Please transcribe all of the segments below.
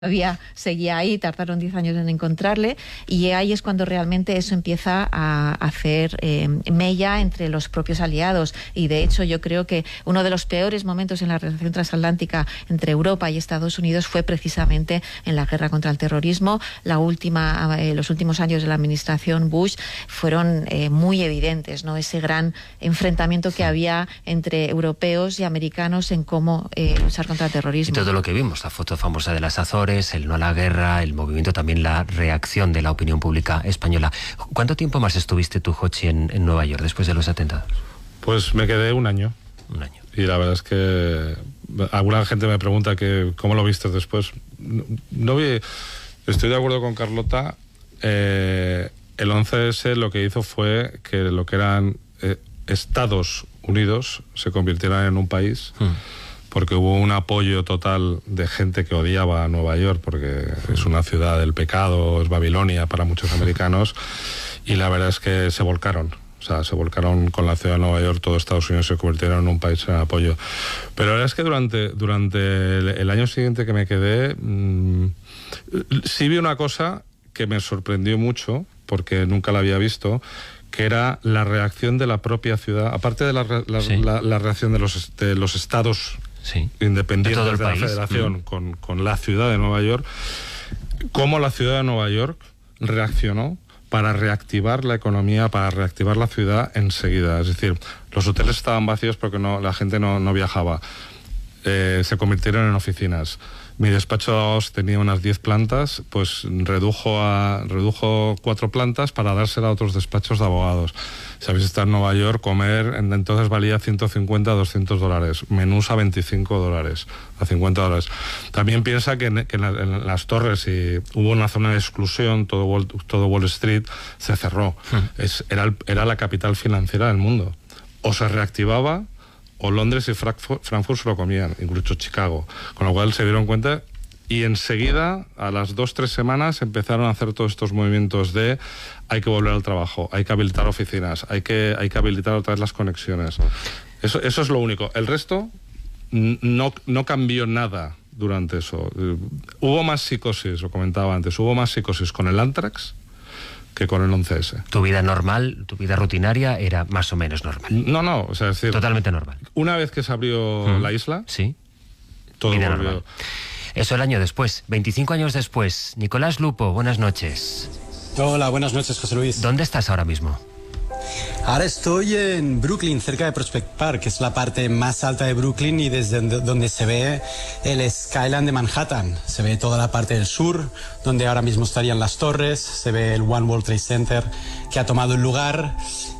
Todavía seguía ahí, tardaron 10 años en encontrarle, y ahí es cuando realmente eso empieza a hacer mella entre los propios aliados. Y de hecho yo creo que uno de los peores momentos en la relación transatlántica entre Europa y Estados Unidos fue precisamente en la guerra contra el terrorismo. Los últimos años de la administración Bush fueron muy evidentes, ¿no? Ese gran enfrentamiento que había entre europeos y americanos en cómo luchar contra el terrorismo. Y todo lo que vimos, la foto famosa de las Azores, el no a la guerra, el movimiento, también la reacción de la opinión pública española. ¿Cuánto tiempo más estuviste tú, Jochi, en Nueva York después de los atentados? Pues me quedé un año. Un año. Y la verdad es que alguna gente me pregunta que cómo lo viste después. Estoy de acuerdo con Carlota. El 11S lo que hizo fue que lo que eran Estados Unidos se convirtieran en un país. Porque hubo un apoyo total de gente que odiaba a Nueva York, porque es una ciudad del pecado, es Babilonia para muchos americanos, y la verdad es que se volcaron. O sea, se volcaron con la ciudad de Nueva York, todo Estados Unidos se convirtieron en un país en apoyo. Pero la verdad es que durante el año siguiente que me quedé, sí vi una cosa que me sorprendió mucho, porque nunca la había visto, que era la reacción de la propia ciudad, aparte de la reacción de los estados independientes de la federación con la ciudad de Nueva York, cómo la ciudad de Nueva York reaccionó para reactivar la economía, para reactivar la ciudad enseguida. Es decir, los hoteles estaban vacíos porque la gente no viajaba. Se convirtieron en oficinas. Mi despacho tenía unas 10 plantas, pues redujo 4 plantas para dársela a otros despachos de abogados. Si habéis estado en Nueva York, comer entonces valía $150 a $200, menús a $25, a $50. También piensa que en las torres hubo una zona de exclusión, todo Wall Street se cerró. Era la capital financiera del mundo. O se reactivaba, o Londres y Frankfurt se lo comían, incluso Chicago. Con lo cual se dieron cuenta y enseguida, a las 2-3 semanas, empezaron a hacer todos estos movimientos de hay que volver al trabajo, hay que habilitar oficinas, hay que habilitar otra vez las conexiones. Eso es lo único. El resto no cambió nada durante eso. Hubo más psicosis, lo comentaba antes, hubo más psicosis con el Antrax que con el 11S. ¿Tu vida normal, tu vida rutinaria era más o menos normal? No, o sea, es decir, totalmente normal. Una vez que se abrió la isla, sí, todo vida volvió. Normal. Eso el año después, 25 años después. Nicolás Lupo, buenas noches. Hola, buenas noches, José Luis. ¿Dónde estás ahora mismo? Ahora estoy en Brooklyn, cerca de Prospect Park, que es la parte más alta de Brooklyn y desde donde se ve el skyline de Manhattan. Se ve toda la parte del sur, donde ahora mismo estarían las torres, se ve el One World Trade Center que ha tomado el lugar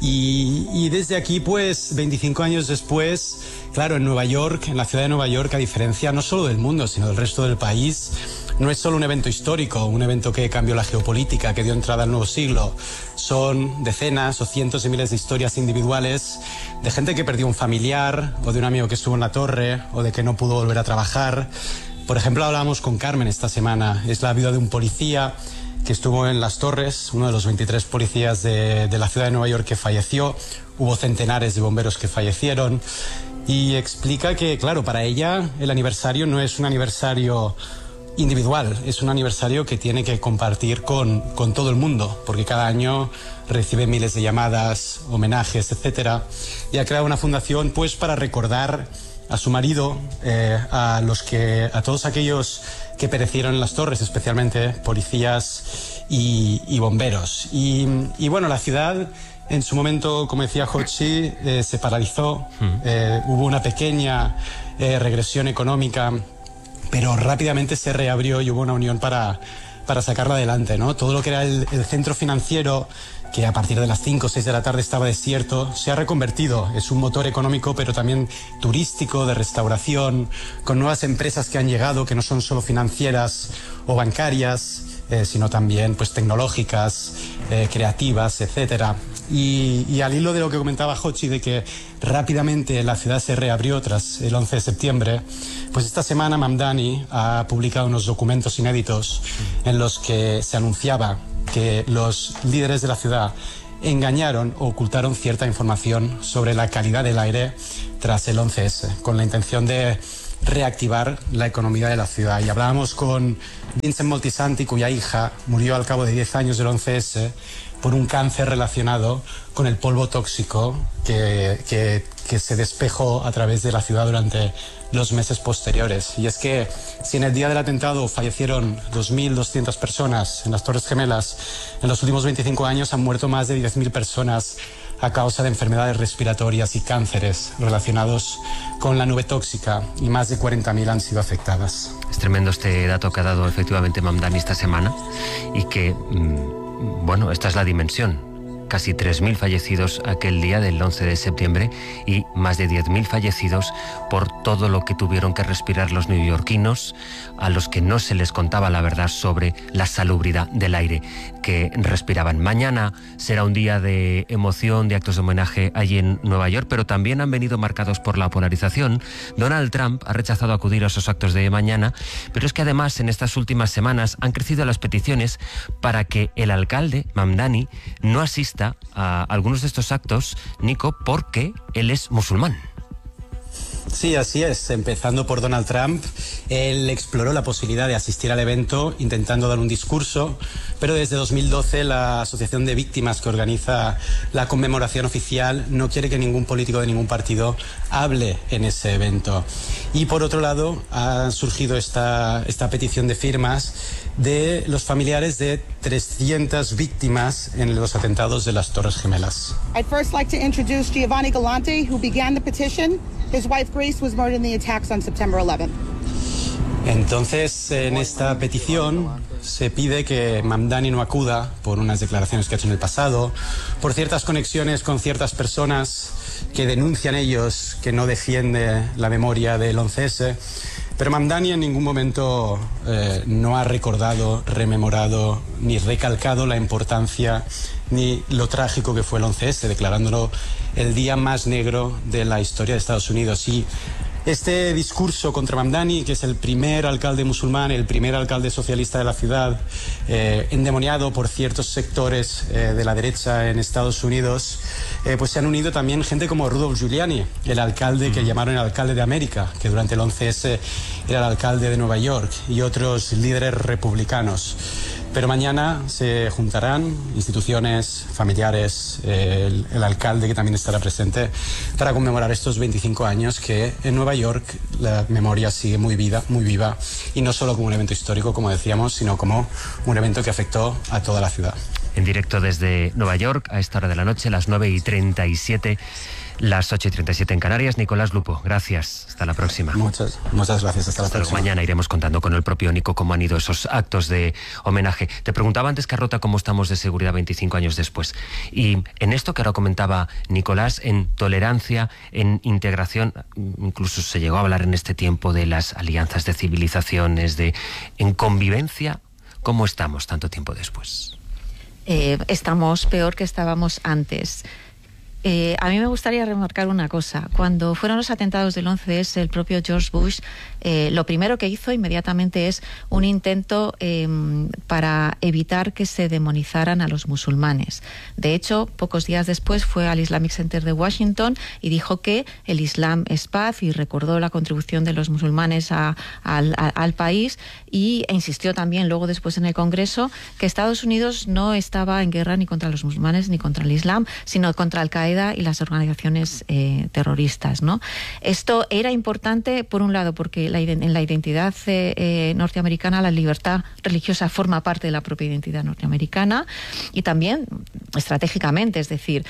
y desde aquí, pues, 25 años después, claro, en Nueva York, en la ciudad de Nueva York, a diferencia no solo del mundo, sino del resto del país, no es solo un evento histórico, un evento que cambió la geopolítica, que dio entrada al nuevo siglo. Son decenas o cientos de miles de historias individuales de gente que perdió un familiar, o de un amigo que estuvo en la torre, o de que no pudo volver a trabajar. Por ejemplo, hablábamos con Carmen esta semana. Es la viuda de un policía que estuvo en las torres, uno de los 23 policías de la ciudad de Nueva York que falleció. Hubo centenares de bomberos que fallecieron. Y explica que, claro, para ella el aniversario no es un aniversario individual, es un aniversario que tiene que compartir con todo el mundo, porque cada año recibe miles de llamadas, homenajes, etcétera, y ha creado una fundación pues para recordar a su marido, a todos aquellos que perecieron en las torres, especialmente policías y bomberos. Y bueno, la ciudad en su momento, como decía Jochi, se paralizó, hubo una pequeña regresión económica, pero rápidamente se reabrió y hubo una unión para sacarla adelante, ¿no? Todo lo que era el centro financiero, que a partir de las 5 o 6 de la tarde estaba desierto, se ha reconvertido. Es un motor económico, pero también turístico, de restauración, con nuevas empresas que han llegado, que no son solo financieras o bancarias, sino también pues tecnológicas, creativas, etcétera. Y al hilo de lo que comentaba Jochi, de que rápidamente la ciudad se reabrió tras el 11 de septiembre, pues esta semana Mamdani ha publicado unos documentos inéditos en los que se anunciaba que los líderes de la ciudad engañaron o ocultaron cierta información sobre la calidad del aire tras el 11S, con la intención de reactivar la economía de la ciudad. Y hablábamos con Vincent Moltisanti, cuya hija murió al cabo de 10 años del 11S por un cáncer relacionado con el polvo tóxico que se despejó a través de la ciudad durante los meses posteriores. Y es que si en el día del atentado fallecieron 2.200 personas en las Torres Gemelas, en los últimos 25 años han muerto más de 10.000 personas a causa de enfermedades respiratorias y cánceres relacionados con la nube tóxica, y más de 40.000 han sido afectadas. Es tremendo este dato que ha dado efectivamente Mamdani esta semana, y que, bueno, esta es la dimensión. Casi 3.000 fallecidos aquel día del 11 de septiembre y más de 10.000 fallecidos por todo lo que tuvieron que respirar los neoyorquinos, a los que no se les contaba la verdad sobre la salubridad del aire que respiraban. Mañana será un día de emoción, de actos de homenaje allí en Nueva York, pero también han venido marcados por la polarización. Donald Trump ha rechazado acudir a esos actos de mañana, pero es que además en estas últimas semanas han crecido las peticiones para que el alcalde, Mamdani, no asista a algunos de estos actos, Nico, porque él es musulmán. Sí, así es. Empezando por Donald Trump, él exploró la posibilidad de asistir al evento intentando dar un discurso, pero desde 2012 la Asociación de Víctimas que organiza la conmemoración oficial no quiere que ningún político de ningún partido hable en ese evento. Y por otro lado ha surgido esta petición de firmas de los familiares de 300 víctimas en los atentados de las Torres Gemelas. I'd first like to introduce Giovanni Galante, who began the petition. His wife Grace was murdered in the attacks on September 11th. Entonces, en esta petición se pide que Mamdani no acuda por unas declaraciones que ha hecho en el pasado, por ciertas conexiones con ciertas personas que denuncian ellos que no defiende la memoria del 11S. Pero Mamdani en ningún momento no ha recordado, rememorado ni recalcado la importancia ni lo trágico que fue el 11S, declarándolo el día más negro de la historia de Estados Unidos. Y este discurso contra Mamdani, que es el primer alcalde musulmán, el primer alcalde socialista de la ciudad, endemoniado por ciertos sectores de la derecha en Estados Unidos, pues se han unido también gente como Rudolph Giuliani, el alcalde que llamaron el alcalde de América, que durante el 11S era el alcalde de Nueva York, y otros líderes republicanos. Pero mañana se juntarán instituciones, familiares, el alcalde que también estará presente para conmemorar estos 25 años que en Nueva York la memoria sigue muy viva, y no solo como un evento histórico, como decíamos, sino como un evento que afectó a toda la ciudad. En directo desde Nueva York a esta hora de la noche, las 9:37, las 8:37 en Canarias. Nicolás Lupo, gracias. Hasta la próxima. Muchas gracias. Hasta la próxima. Mañana iremos contando con el propio Nico cómo han ido esos actos de homenaje. Te preguntaba antes, Carlota, cómo estamos de seguridad 25 años después. Y en esto que ahora comentaba Nicolás, en tolerancia, en integración, incluso se llegó a hablar en este tiempo de las alianzas de civilizaciones, en convivencia, ¿cómo estamos tanto tiempo después? Estamos peor que estábamos antes. A mí me gustaría remarcar una cosa. Cuando fueron los atentados del 11S, el propio George Bush lo primero que hizo inmediatamente es un intento para evitar que se demonizaran a los musulmanes. De hecho, pocos días después fue al Islamic Center de Washington y dijo que el Islam es paz, y recordó la contribución de los musulmanes al país, e insistió también luego después en el Congreso que Estados Unidos no estaba en guerra ni contra los musulmanes ni contra el Islam, sino contra Al-Qaeda y las organizaciones terroristas, ¿no? Esto era importante, por un lado, porque en la identidad norteamericana la libertad religiosa forma parte de la propia identidad norteamericana, y también estratégicamente, es decir,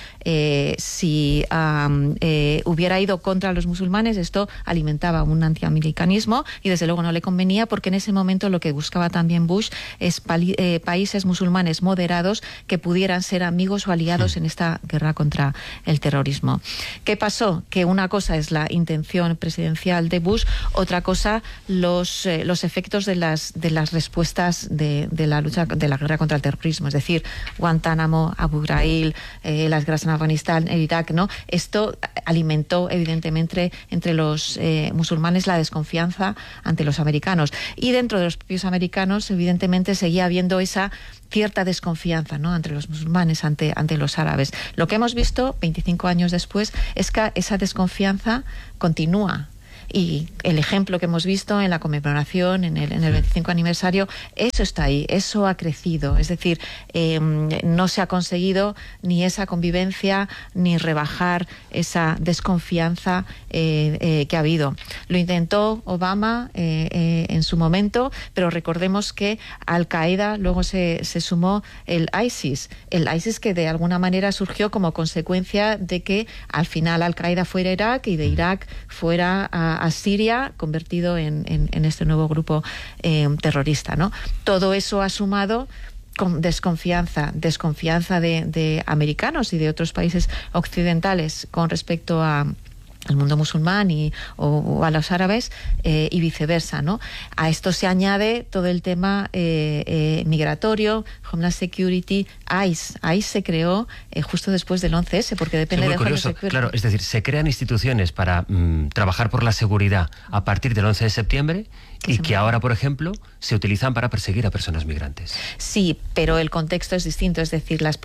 si hubiera ido contra los musulmanes, esto alimentaba un antiamericanismo y desde luego no le convenía, porque en ese momento lo que buscaba también Bush es países musulmanes moderados que pudieran ser amigos o aliados en esta guerra contra el terrorismo. ¿Qué pasó? Que una cosa es la intención presidencial de Bush, otra cosa los efectos de las respuestas de la lucha, de la guerra contra el terrorismo, es decir, Guantánamo, Abu Ghraib, las guerras en Afganistán, en Irak, ¿no? Esto alimentó evidentemente entre los musulmanes la desconfianza ante los americanos, y dentro de los propios americanos evidentemente seguía habiendo esa cierta desconfianza, ¿no?, entre los musulmanes, ante los árabes. Lo que hemos visto 25 años después es que esa desconfianza continúa. Y el ejemplo que hemos visto en la conmemoración, en el 25 aniversario, eso está ahí, eso ha crecido. Es decir, no se ha conseguido ni esa convivencia ni rebajar esa desconfianza que ha habido. Lo intentó Obama en su momento, pero recordemos que Al-Qaeda luego se sumó el ISIS que de alguna manera surgió como consecuencia de que al final Al-Qaeda fuera a Irak y de Irak fuera a Siria, convertido en este nuevo grupo terrorista, ¿no? Todo eso ha sumado con desconfianza de americanos y de otros países occidentales con respecto al mundo musulmán o a los árabes y viceversa, ¿no? A esto se añade todo el tema migratorio, Homeland Security, ICE. ICE se creó justo después del 11S, porque depende de Homeland Security. Claro, es decir, se crean instituciones para trabajar por la seguridad a partir del 11 de septiembre y que ahora, por ejemplo, se utilizan para perseguir a personas migrantes. Sí, pero el contexto es distinto, es decir, las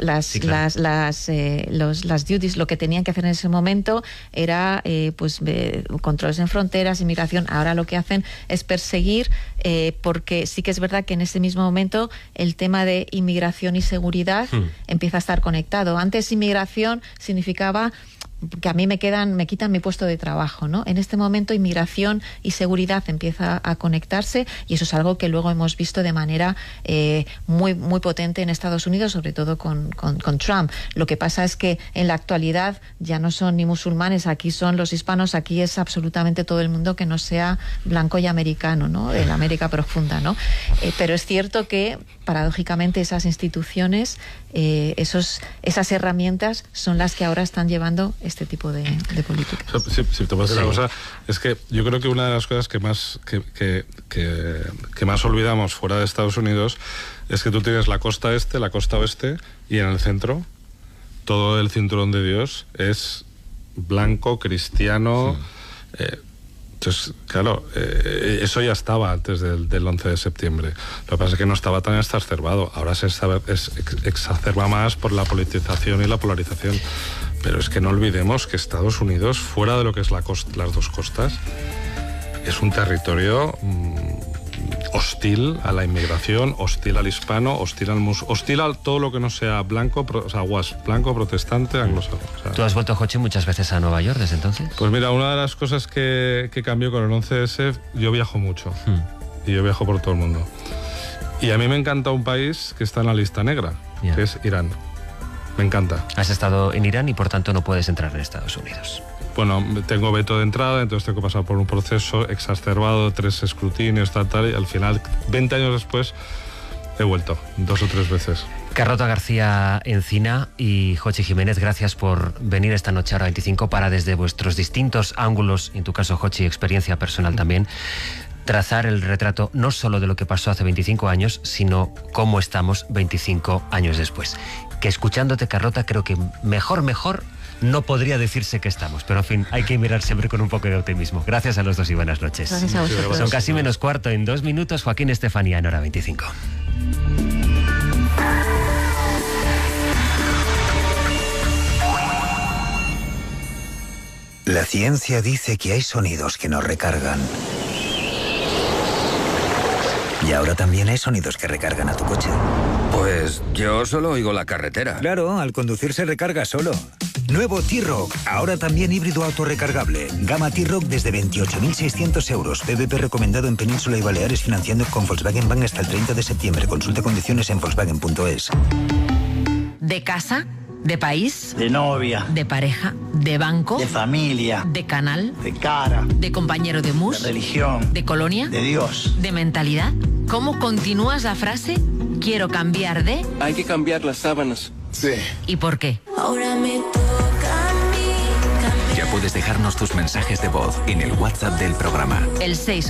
duties, lo que tenían que hacer en ese momento era controles en fronteras, inmigración. Ahora lo que hacen es perseguir, porque sí que es verdad que en ese mismo momento el tema de inmigración y seguridad empieza a estar conectado. Antes inmigración significaba que a mí me quitan mi puesto de trabajo, ¿no? En este momento inmigración y seguridad empieza a conectarse, y eso es algo que luego hemos visto de manera muy potente en Estados Unidos, sobre todo con Trump. Lo que pasa es que en la actualidad ya no son ni musulmanes, aquí son los hispanos, aquí es absolutamente todo el mundo que no sea blanco y americano, ¿no? De la América profunda, ¿no? Pero es cierto que paradójicamente esas instituciones, esas herramientas son las que ahora están llevando este tipo de políticas. Si te puedo decir una cosa, es que yo creo que una de las cosas que más olvidamos fuera de Estados Unidos es que tú tienes la costa este, la costa oeste, y en el centro todo el cinturón de Dios es blanco, cristiano. Entonces, claro, eso ya estaba antes del 11 de septiembre. Lo que pasa es que no estaba tan exacerbado. Ahora se exacerba más por la politización y la polarización. Pero es que no olvidemos que Estados Unidos, fuera de lo que es las dos costas, es un territorio hostil a la inmigración, hostil al hispano, hostil a todo lo que no sea blanco, blanco, protestante, anglosajón. O sea, ¿tú has vuelto, Jochi, muchas veces a Nueva York desde entonces? Pues mira, una de las cosas que cambió con el 11S, yo viajo mucho. Y yo viajo por todo el mundo. Y a mí me encanta un país que está en la lista negra, que es Irán. Me encanta. Has estado en Irán y por tanto no puedes entrar en Estados Unidos. Bueno, tengo veto de entrada, entonces tengo que pasar por un proceso exacerbado, 3 escrutinios, tal, y al final, 20 años después, he vuelto 2 o 3 veces. Carlota García Encina y Jochi Jiménez, gracias por venir esta noche a Hora 25 para, desde vuestros distintos ángulos, en tu caso, Jochi, experiencia personal también, trazar el retrato no solo de lo que pasó hace 25 años, sino cómo estamos 25 años después. Que escuchándote, Carlota, creo que mejor no podría decirse que estamos, pero en fin, hay que mirar siempre con un poco de optimismo. Gracias a los dos y buenas noches. Gracias a vosotros. Son casi menos cuarto, en 2 minutos, Joaquín Estefanía en Hora 25. La ciencia dice que hay sonidos que nos recargan. Y ahora también hay sonidos que recargan a tu coche. Pues yo solo oigo la carretera. Claro, al conducir se recarga solo. Nuevo T-Roc, ahora también híbrido autorrecargable. Gama T-Roc desde 28.600 euros. PVP recomendado en Península y Baleares, financiando con Volkswagen Bank hasta el 30 de septiembre. Consulta condiciones en Volkswagen.es. ¿De casa? ¿De país? De novia. ¿De pareja? ¿De banco? De familia. ¿De canal? De cara. ¿De compañero de mus? De religión. ¿De colonia? De Dios. ¿De mentalidad? ¿Cómo continúas la frase? Quiero cambiar de... Hay que cambiar las sábanas. Sí. ¿Y por qué? Ahora me toca a mí cambiar. Ya puedes dejarnos tus mensajes de voz en el WhatsApp del programa. El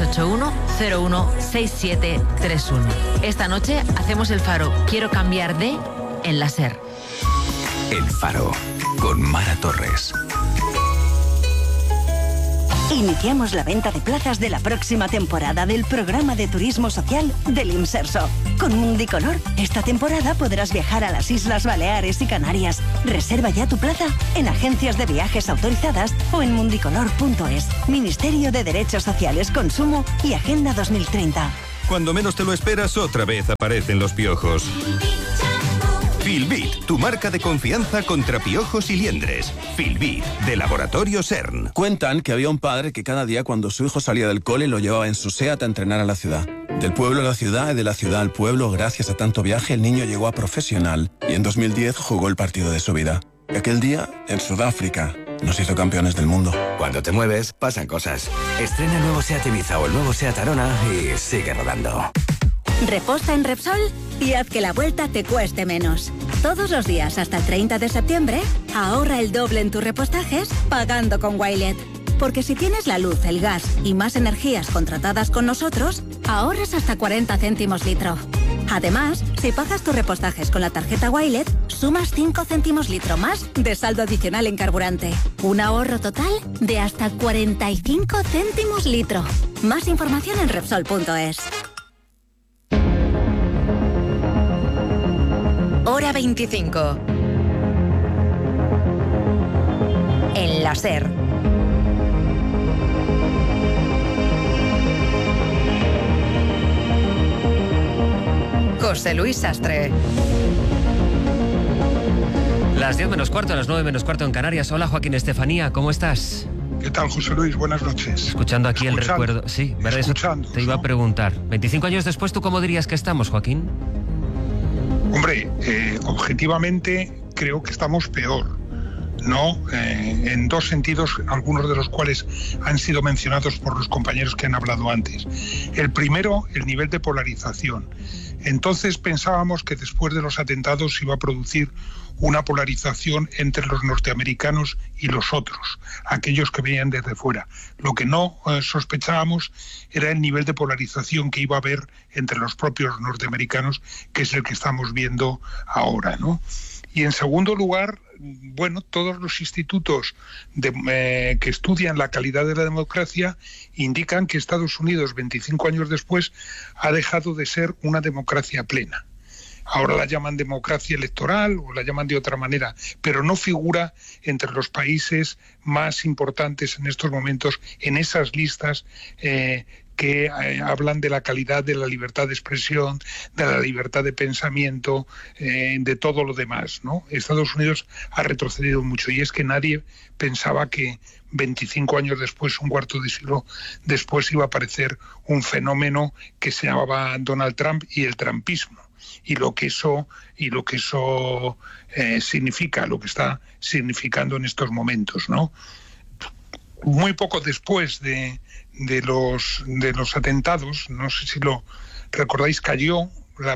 681-016731. Esta noche hacemos el faro Quiero cambiar de en la SER. El Faro, con Mara Torres. Iniciamos la venta de plazas de la próxima temporada del programa de turismo social del Imserso. Con Mundicolor, esta temporada podrás viajar a las Islas Baleares y Canarias. Reserva ya tu plaza en agencias de viajes autorizadas o en mundicolor.es. Ministerio de Derechos Sociales, Consumo y Agenda 2030. Cuando menos te lo esperas, otra vez aparecen los piojos. Filbit, tu marca de confianza contra piojos y liendres. Filbit, de Laboratorio CERN. Cuentan que había un padre que cada día cuando su hijo salía del cole lo llevaba en su SEAT a entrenar a la ciudad. Del pueblo a la ciudad y de la ciudad al pueblo, gracias a tanto viaje, el niño llegó a profesional y en 2010 jugó el partido de su vida. Y aquel día, en Sudáfrica, nos hizo campeones del mundo. Cuando te mueves, pasan cosas. Estrena el nuevo SEAT Ibiza o el nuevo SEAT Arona y sigue rodando. Reposta en Repsol y haz que la vuelta te cueste menos. Todos los días hasta el 30 de septiembre, ahorra el doble en tus repostajes pagando con Wilet. Porque si tienes la luz, el gas y más energías contratadas con nosotros, ahorras hasta 40 céntimos litro. Además, si pagas tus repostajes con la tarjeta Wilet, sumas 5 céntimos litro más de saldo adicional en carburante. Un ahorro total de hasta 45 céntimos litro. Más información en Repsol.es. Hora 25. En la SER. José Luis Sastre. Las 10 menos cuarto, las 9 menos cuarto en Canarias. Hola, Joaquín Estefanía, ¿cómo estás? ¿Qué tal, José Luis? Buenas noches. Escuchando aquí el recuerdo. Sí, ¿verdad? Eso te iba a preguntar. 25 años después, ¿tú cómo dirías que estamos, Joaquín? Hombre, objetivamente creo que estamos peor, ¿no? En dos sentidos, algunos de los cuales han sido mencionados por los compañeros que han hablado antes. El primero, el nivel de polarización. Entonces pensábamos que después de los atentados se iba a producir una polarización entre los norteamericanos y los otros, aquellos que venían desde fuera. Lo que no sospechábamos era el nivel de polarización que iba a haber entre los propios norteamericanos, que es el que estamos viendo ahora, ¿no? Y en segundo lugar, bueno, todos los institutos que estudian la calidad de la democracia indican que Estados Unidos, 25 años después, ha dejado de ser una democracia plena. Ahora la llaman democracia electoral o la llaman de otra manera, pero no figura entre los países más importantes en estos momentos en esas listas que hablan de la calidad de la libertad de expresión, de la libertad de pensamiento, de todo lo demás, ¿no? Estados Unidos ha retrocedido mucho y es que nadie pensaba que 25 años después, un cuarto de siglo después, iba a aparecer un fenómeno que se llamaba Donald Trump y el trumpismo. Y lo que eso significa, lo que está significando en estos momentos, ¿no? Muy poco después de los atentados, no sé si lo recordáis, cayó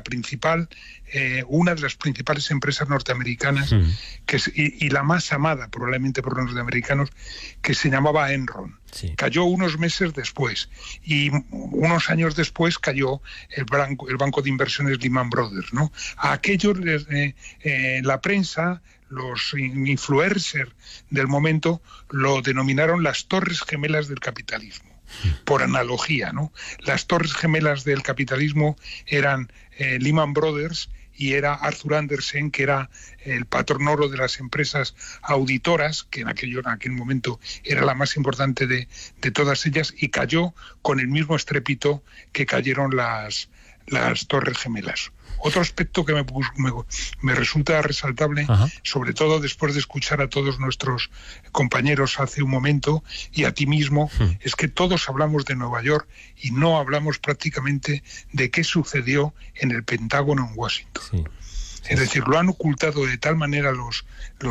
una de las principales empresas norteamericanas y la más amada probablemente por los norteamericanos, que se llamaba Enron. Sí. Cayó unos meses después y unos años después cayó el banco de inversiones Lehman Brothers, ¿no? A aquellos la prensa, los influencers del momento lo denominaron las torres gemelas del capitalismo. Por analogía, ¿no? Las torres gemelas del capitalismo eran Lehman Brothers y era Arthur Andersen, que era el patrón oro de las empresas auditoras, que en aquel momento era la más importante de todas ellas, y cayó con el mismo estrépito que cayeron las torres gemelas. Otro aspecto que me resulta resaltable, sobre todo después de escuchar a todos nuestros compañeros hace un momento y a ti mismo, es que todos hablamos de Nueva York y no hablamos prácticamente de qué sucedió en el Pentágono en Washington. Sí. Es decir, lo han ocultado de tal manera los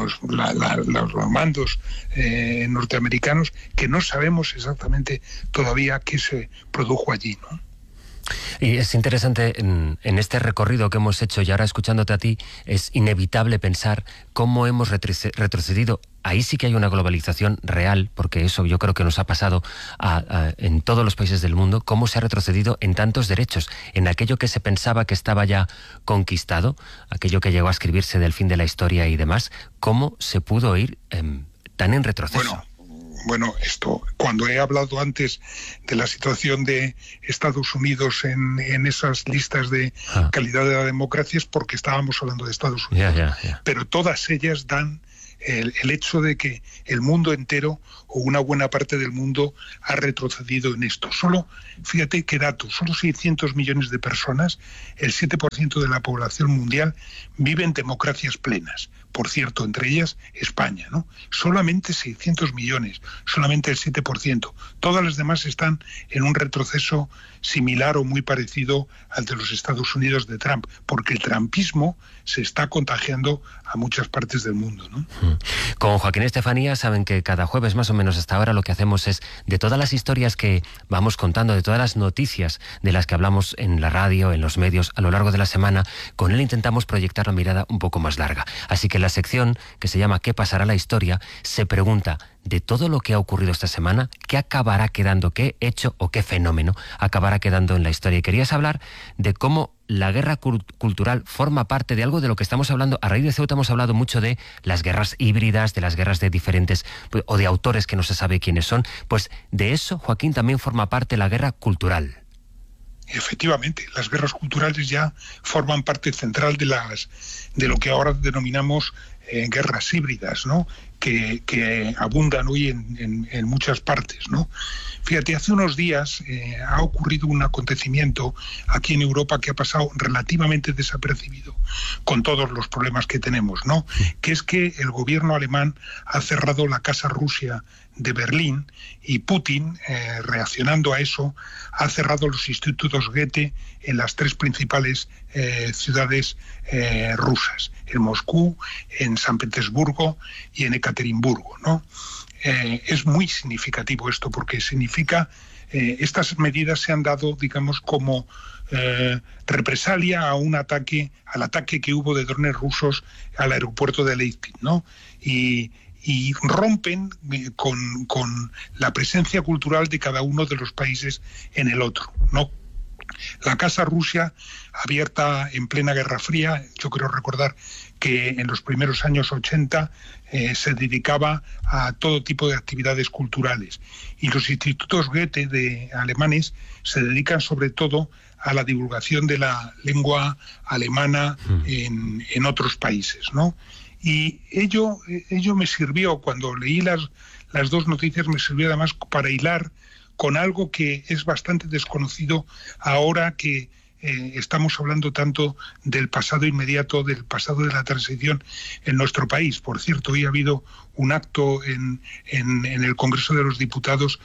mandos norteamericanos que no sabemos exactamente todavía qué se produjo allí, ¿no? Y es interesante, en este recorrido que hemos hecho y ahora escuchándote a ti, es inevitable pensar cómo hemos retrocedido. Ahí sí que hay una globalización real, porque eso yo creo que nos ha pasado en todos los países del mundo, cómo se ha retrocedido en tantos derechos, en aquello que se pensaba que estaba ya conquistado, aquello que llegó a escribirse del fin de la historia y demás, cómo se pudo ir tan en retroceso. Bueno, bueno, esto, cuando he hablado antes de la situación de Estados Unidos en esas listas de calidad de la democracia, es porque estábamos hablando de Estados Unidos. Pero todas ellas dan el hecho de que el mundo entero o una buena parte del mundo ha retrocedido en esto. Solo, fíjate qué dato, solo 600 millones de personas, el 7% de la población mundial, vive en democracias plenas. Por cierto, entre ellas España, ¿no? Solamente 600 millones, solamente el 7%. Todas las demás están en un retroceso similar o muy parecido al de los Estados Unidos de Trump, porque el trumpismo se está contagiando a muchas partes del mundo, ¿no? Con Joaquín Estefanía saben que cada jueves más o menos hasta ahora lo que hacemos es, de todas las historias que vamos contando, de todas las noticias de las que hablamos en la radio, en los medios a lo largo de la semana, con él intentamos proyectar la mirada un poco más larga. Así que la sección que se llama ¿Qué pasará la historia? Se pregunta, de todo lo que ha ocurrido esta semana, ¿qué acabará quedando, qué hecho o qué fenómeno acabará quedando en la historia? Y querías hablar de cómo la guerra cultural forma parte de algo de lo que estamos hablando. A raíz de Ceuta hemos hablado mucho de las guerras híbridas, de las guerras de diferentes, o de autores que no se sabe quiénes son. Pues de eso, Joaquín, también forma parte la guerra cultural. Efectivamente, las guerras culturales ya forman parte central de lo que ahora denominamos guerras híbridas, ¿no? Que abundan hoy en muchas partes, ¿no? Fíjate, hace unos días ha ocurrido un acontecimiento aquí en Europa que ha pasado relativamente desapercibido con todos los problemas que tenemos, ¿no? Que es que el gobierno alemán ha cerrado la Casa Rusia de Berlín y Putin, reaccionando a eso, ha cerrado los institutos Goethe en las 3 principales ciudades rusas, en Moscú, en San Petersburgo y en Ekaterimburgo, ¿no? Es muy significativo esto porque significa, estas medidas se han dado, digamos, como represalia a al ataque que hubo de drones rusos al aeropuerto de Leipzig, ¿no? Y rompen con la presencia cultural de cada uno de los países en el otro, ¿no? La Casa Rusia, abierta en plena Guerra Fría, yo creo recordar que en los primeros años 80 se dedicaba a todo tipo de actividades culturales. Y los institutos Goethe de alemanes se dedican sobre todo a la divulgación de la lengua alemana en otros países, ¿no? Y ello me sirvió, cuando leí las 2 noticias, me sirvió además para hilar con algo que es bastante desconocido ahora que estamos hablando tanto del pasado inmediato, del pasado de la transición en nuestro país. Por cierto, hoy ha habido un acto en el Congreso de los Diputados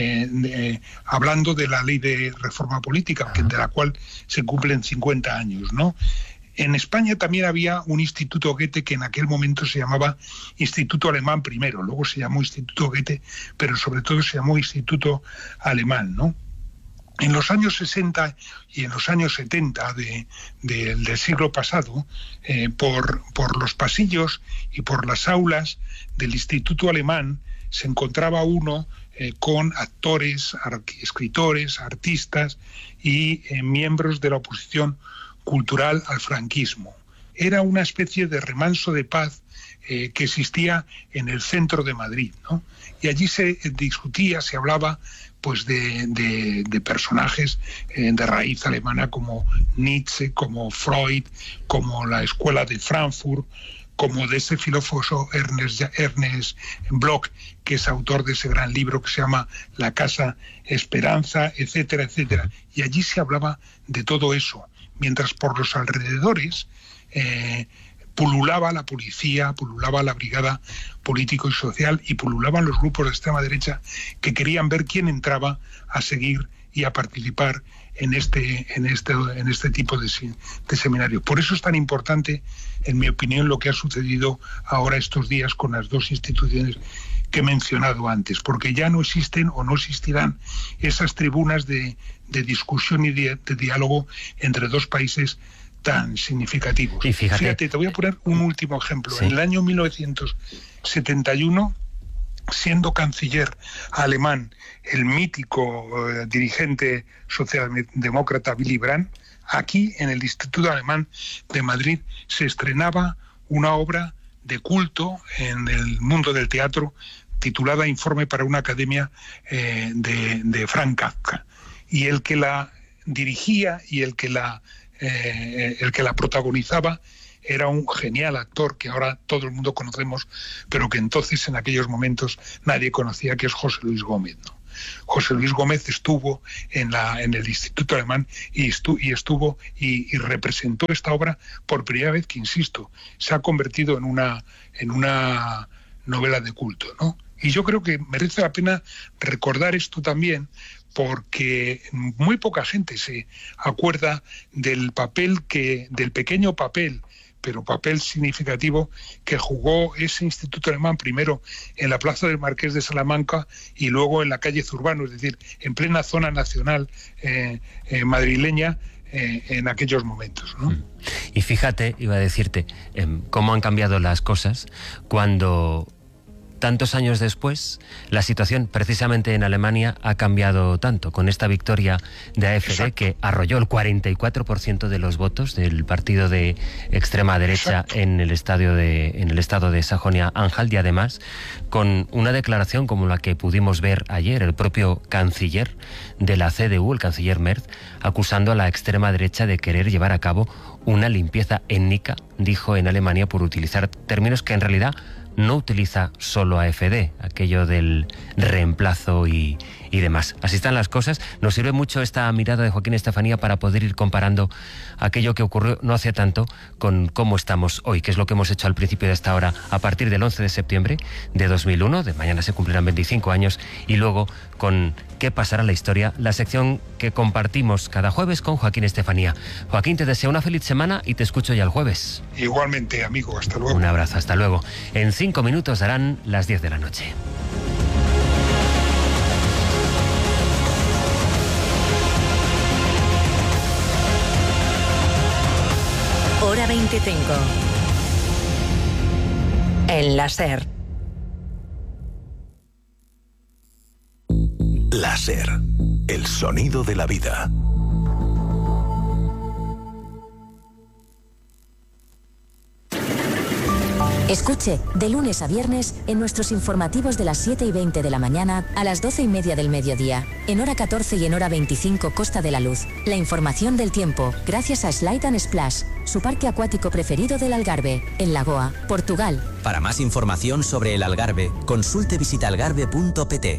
hablando de la ley de reforma política, de la cual se cumplen 50 años, ¿no? En España también había un instituto Goethe que en aquel momento se llamaba Instituto Alemán primero, luego se llamó Instituto Goethe, pero sobre todo se llamó Instituto Alemán, ¿no? En los años 60 y en los años 70 del siglo pasado, por los pasillos y por las aulas del Instituto Alemán se encontraba uno con actores, escritores, artistas y miembros de la oposición cultural al franquismo. Era una especie de remanso de paz que existía en el centro de Madrid, ¿no? Y allí se discutía, se hablaba pues de personajes de raíz alemana como Nietzsche, como Freud, como la Escuela de Frankfurt, como de ese filósofo Ernest Bloch, que es autor de ese gran libro que se llama La Casa Esperanza, etcétera, etcétera. Y allí se hablaba de todo eso, mientras por los alrededores pululaba la policía, pululaba la brigada político y social y pululaban los grupos de extrema derecha que querían ver quién entraba a seguir y a participar en este tipo de seminario. Por eso es tan importante, en mi opinión, lo que ha sucedido ahora estos días con las 2 instituciones que he mencionado antes, porque ya no existen o no existirán esas tribunas de discusión y de diálogo entre 2 países tan significativos. Y fíjate, te voy a poner un último ejemplo. ¿Sí? En el año 1971, siendo canciller alemán el mítico dirigente socialdemócrata Willy Brandt, aquí en el Instituto Alemán de Madrid se estrenaba una obra de culto en el mundo del teatro titulada Informe para una academia de Frank Kafka. Y el que la dirigía y el que la protagonizaba era un genial actor que ahora todo el mundo conocemos, pero que entonces, en aquellos momentos, nadie conocía, que es José Luis Gómez, ¿no? José Luis Gómez estuvo en el Instituto Alemán y representó esta obra por primera vez, que, insisto, se ha convertido en una novela de culto, ¿no? Y yo creo que merece la pena recordar esto también, porque muy poca gente se acuerda del pequeño papel, pero papel significativo, que jugó ese Instituto Alemán, primero en la Plaza del Marqués de Salamanca y luego en la calle Zurbano, es decir, en plena zona nacional madrileña, en aquellos momentos, ¿no? Y fíjate, iba a decirte, cómo han cambiado las cosas cuando tantos años después la situación precisamente en Alemania ha cambiado tanto, con esta victoria de AfD. Exacto. Que arrolló el 44% de los votos del partido de extrema derecha. Exacto. en el estado de Sajonia-Anhalt, y además con una declaración como la que pudimos ver ayer, el propio canciller de la CDU, el canciller Merz, acusando a la extrema derecha de querer llevar a cabo una limpieza étnica, dijo, en Alemania, por utilizar términos que en realidad no utiliza solo AfD, aquello del reemplazo y demás. Así están las cosas. Nos sirve mucho esta mirada de Joaquín Estefanía para poder ir comparando aquello que ocurrió no hace tanto con cómo estamos hoy, que es lo que hemos hecho al principio de esta hora, a partir del 11 de septiembre de 2001, de mañana se cumplirán 25 años, y luego con ¿Qué pasará en la historia?, la sección que compartimos cada jueves con Joaquín Estefanía. Joaquín, te deseo una feliz semana y te escucho ya el jueves. Igualmente, amigo, hasta luego. Un abrazo, hasta luego. En 5 minutos darán las 10 de la noche. Hora 25. En la SER. Láser, el sonido de la vida. Escuche, de lunes a viernes, en nuestros informativos de las 7:20 de la mañana a las 12:30 del mediodía, en hora 14 y en hora 25 Costa de la Luz, la información del tiempo, gracias a Slide and Splash, su parque acuático preferido del Algarve, en Lagoa, Portugal. Para más información sobre el Algarve, consulte visitaalgarve.pt.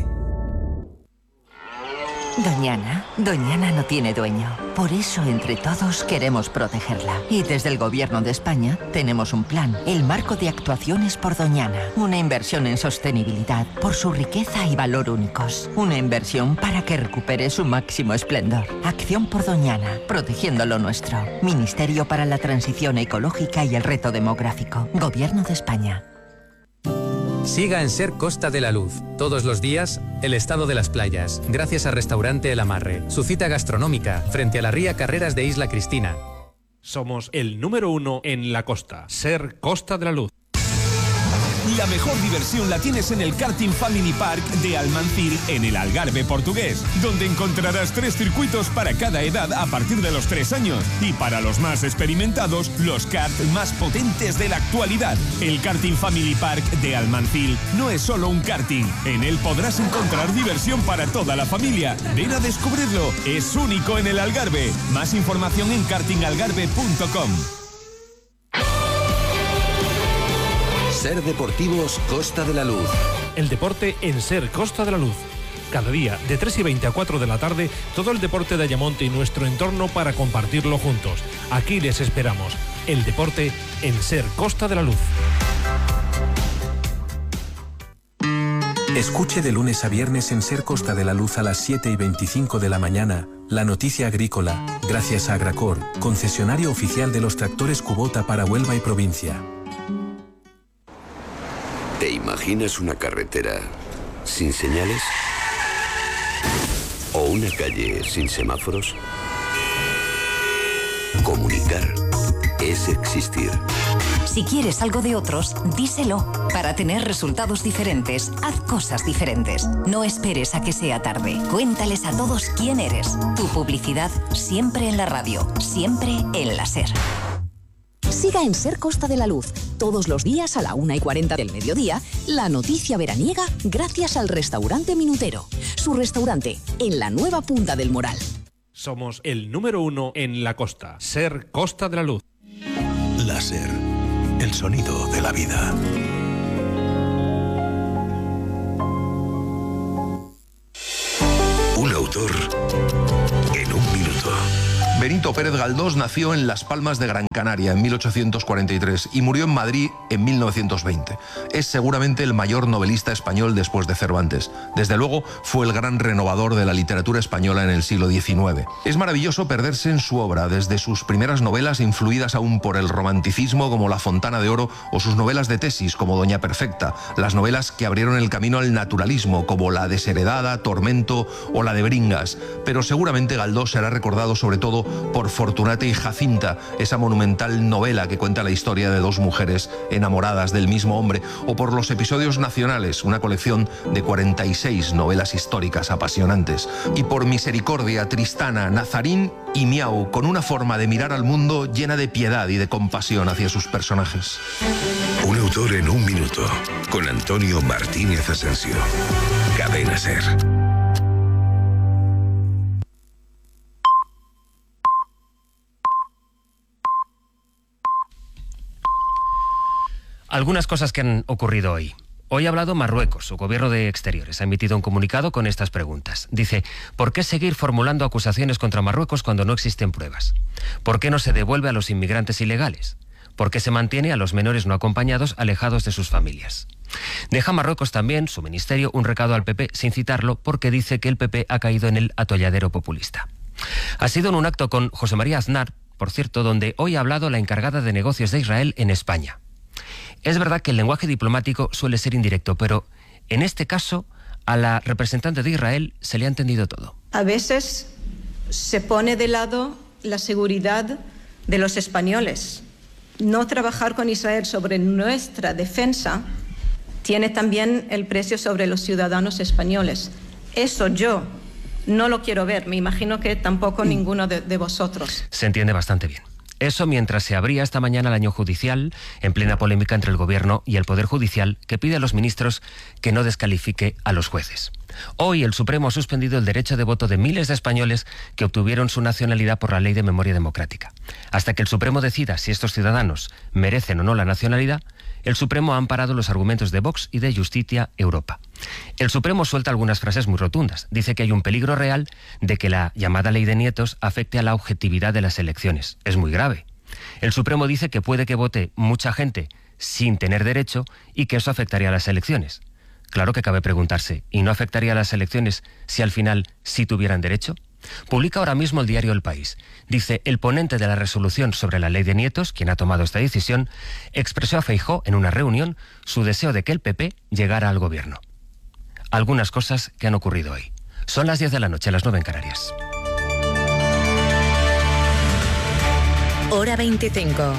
Doñana no tiene dueño. Por eso, entre todos, queremos protegerla. Y desde el Gobierno de España tenemos un plan, el Marco de Actuaciones por Doñana. Una inversión en sostenibilidad por su riqueza y valor únicos. Una inversión para que recupere su máximo esplendor. Acción por Doñana, protegiendo lo nuestro. Ministerio para la Transición Ecológica y el Reto Demográfico. Gobierno de España. Siga en Ser Costa de la Luz. Todos los días, el estado de las playas, gracias a Restaurante El Amarre. Su cita gastronómica, frente a la ría Carreras de Isla Cristina. Somos el número 1 en la costa. Ser Costa de la Luz. La mejor diversión la tienes en el Karting Family Park de Almancir, en el Algarve portugués, donde encontrarás 3 circuitos para cada edad a partir de los 3 años y para los más experimentados, los karts más potentes de la actualidad. El Karting Family Park de Almancir no es solo un karting, en él podrás encontrar diversión para toda la familia. Ven a descubrirlo, es único en el Algarve. Más información en kartingalgarve.com. Ser Deportivos Costa de la Luz. El deporte en Ser Costa de la Luz. Cada día, de 3:20 a 4 de la tarde, todo el deporte de Ayamonte y nuestro entorno para compartirlo juntos. Aquí les esperamos. El deporte en Ser Costa de la Luz. Escuche de lunes a viernes en Ser Costa de la Luz a las 7:25 de la mañana, la noticia agrícola, gracias a Agracor, concesionario oficial de los tractores Kubota para Huelva y provincia. ¿Te imaginas una carretera sin señales? ¿O una calle sin semáforos? Comunicar es existir. Si quieres algo de otros, díselo. Para tener resultados diferentes, haz cosas diferentes. No esperes a que sea tarde. Cuéntales a todos quién eres. Tu publicidad siempre en la radio, siempre en la SER. Siga en Ser Costa de la Luz. Todos los días a la 1:40 del mediodía, la noticia veraniega gracias al Restaurante Minutero. Su restaurante en la nueva Punta del Moral. Somos el número 1 en la costa. Ser Costa de la Luz. Láser. El sonido de la vida. Un autor en un minuto. Benito Pérez Galdós nació en Las Palmas de Gran Canaria en 1843 y murió en Madrid en 1920. Es seguramente el mayor novelista español después de Cervantes. Desde luego fue el gran renovador de la literatura española en el siglo XIX. Es maravilloso perderse en su obra, desde sus primeras novelas influidas aún por el romanticismo como La Fontana de Oro o sus novelas de tesis como Doña Perfecta, las novelas que abrieron el camino al naturalismo como La Desheredada, Tormento o la de Bringas. Pero seguramente Galdós será recordado sobre todo por Fortunata y Jacinta, esa monumental novela que cuenta la historia de dos mujeres enamoradas del mismo hombre, o por Los Episodios Nacionales, una colección de 46 novelas históricas apasionantes, y por Misericordia, Tristana, Nazarín y Miau, con una forma de mirar al mundo llena de piedad y de compasión hacia sus personajes. Un autor en un minuto, con Antonio Martínez Asensio. Cadena Ser. Algunas cosas que han ocurrido hoy. Hoy ha hablado Marruecos, su gobierno de exteriores. Ha emitido un comunicado con estas preguntas. Dice, ¿por qué seguir formulando acusaciones contra Marruecos cuando no existen pruebas? ¿Por qué no se devuelve a los inmigrantes ilegales? ¿Por qué se mantiene a los menores no acompañados alejados de sus familias? Deja Marruecos también, su ministerio, un recado al PP sin citarlo porque dice que el PP ha caído en el atolladero populista. Ha sido en un acto con José María Aznar, por cierto, donde hoy ha hablado la encargada de negocios de Israel en España. Es verdad que el lenguaje diplomático suele ser indirecto, pero en este caso a la representante de Israel se le ha entendido todo. A veces se pone de lado la seguridad de los españoles. No trabajar con Israel sobre nuestra defensa tiene también el precio sobre los ciudadanos españoles. Eso yo no lo quiero ver. Me imagino que tampoco ninguno de vosotros. Se entiende bastante bien. Eso mientras se abría esta mañana el año judicial, en plena polémica entre el Gobierno y el Poder Judicial, que pide a los ministros que no descalifique a los jueces. Hoy el Supremo ha suspendido el derecho de voto de miles de españoles que obtuvieron su nacionalidad por la Ley de Memoria Democrática. Hasta que el Supremo decida si estos ciudadanos merecen o no la nacionalidad, el Supremo ha amparado los argumentos de Vox y de Justicia Europa. El Supremo suelta algunas frases muy rotundas. Dice que hay un peligro real de que la llamada ley de nietos afecte a la objetividad de las elecciones. Es muy grave. El Supremo dice que puede que vote mucha gente sin tener derecho y que eso afectaría a las elecciones. Claro que cabe preguntarse, ¿y no afectaría a las elecciones si al final sí tuvieran derecho? Publica ahora mismo el diario El País. Dice, el ponente de la resolución sobre la ley de nietos, quien ha tomado esta decisión, expresó a Feijóo en una reunión su deseo de que el PP llegara al gobierno. Algunas cosas que han ocurrido hoy. Son las 10 de la noche, las 9 en Canarias. Hora 25.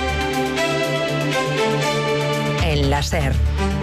En la Ser.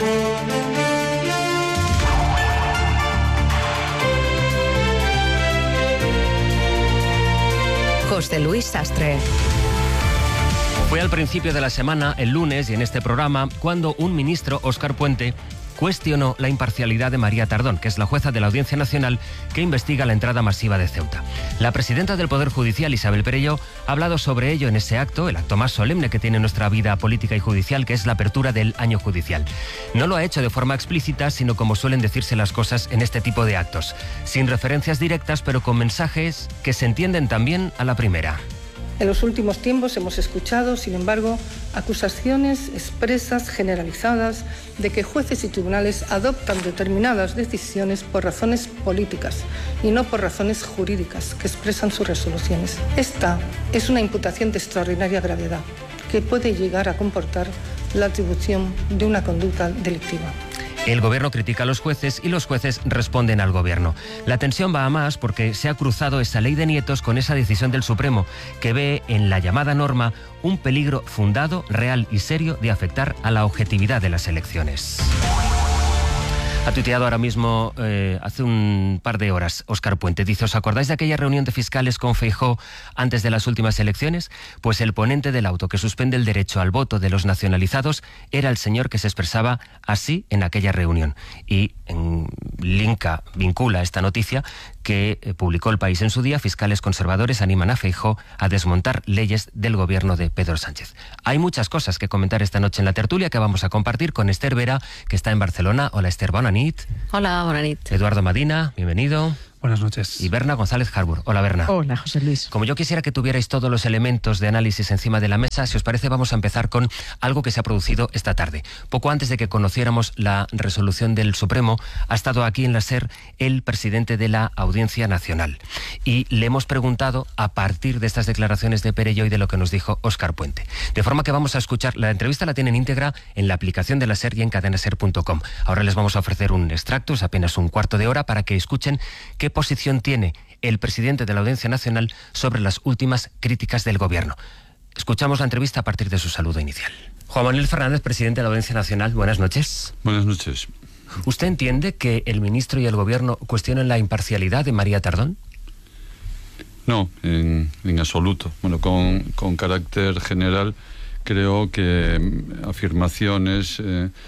José Luis Sastre. Fue al principio de la semana, el lunes, y en este programa, cuando un ministro, Óscar Puente, cuestionó la imparcialidad de María Tardón, que es la jueza de la Audiencia Nacional que investiga la entrada masiva de Ceuta. La presidenta del Poder Judicial, Isabel Perelló, ha hablado sobre ello en ese acto, el acto más solemne que tiene nuestra vida política y judicial, que es la apertura del año judicial. No lo ha hecho de forma explícita, sino como suelen decirse las cosas en este tipo de actos, sin referencias directas, pero con mensajes que se entienden también a la primera. En los últimos tiempos hemos escuchado, sin embargo, acusaciones expresas, generalizadas, de que jueces y tribunales adoptan determinadas decisiones por razones políticas y no por razones jurídicas que expresan sus resoluciones. Esta es una imputación de extraordinaria gravedad que puede llegar a comportar la atribución de una conducta delictiva. El gobierno critica a los jueces y los jueces responden al gobierno. La tensión va a más porque se ha cruzado esa ley de nietos con esa decisión del Supremo que ve en la llamada norma un peligro fundado, real y serio de afectar a la objetividad de las elecciones. Ha tuiteado ahora mismo, hace un par de horas, Óscar Puente. Dice, ¿os acordáis de aquella reunión de fiscales con Feijóo antes de las últimas elecciones? Pues el ponente del auto que suspende el derecho al voto de los nacionalizados era el señor que se expresaba así en aquella reunión. Y vincula esta noticia que publicó El País en su día. Fiscales conservadores animan a Feijóo a desmontar leyes del gobierno de Pedro Sánchez. Hay muchas cosas que comentar esta noche en la tertulia que vamos a compartir con Esther Vera, que está en Barcelona. Hola Esther, bona nit. Hola, bona nit. Eduardo Madina, bienvenido. Buenas noches. Y Berna González Harbour. Hola, Berna. Hola, José Luis. Como yo quisiera que tuvierais todos los elementos de análisis encima de la mesa, si os parece, vamos a empezar con algo que se ha producido esta tarde. Poco antes de que conociéramos la resolución del Supremo, ha estado aquí en la SER el presidente de la Audiencia Nacional. Y le hemos preguntado, a partir de estas declaraciones de Perelló y de lo que nos dijo Óscar Puente. De forma que vamos a escuchar, la entrevista la tienen íntegra en la aplicación de la SER y en cadenaser.com. Ahora les vamos a ofrecer un extracto, es apenas un cuarto de hora, para que escuchen qué posición tiene el presidente de la Audiencia Nacional sobre las últimas críticas del gobierno. Escuchamos la entrevista a partir de su saludo inicial. Juan Manuel Fernández, presidente de la Audiencia Nacional, buenas noches. Buenas noches. ¿Usted entiende que el ministro y el gobierno cuestionen la imparcialidad de María Tardón? No, en absoluto. Bueno, con carácter general, creo que afirmaciones